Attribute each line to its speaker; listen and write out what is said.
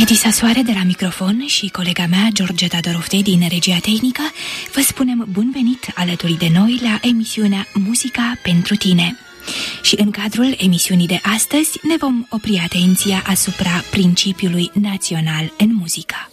Speaker 1: Edisa Soare de la microfon și colega mea, Georgeta Doroftei, din regia tehnică, vă spunem bun venit alături de noi la emisiunea Muzica pentru tine. Și în cadrul emisiunii de astăzi ne vom opri atenția asupra principiului național în muzică.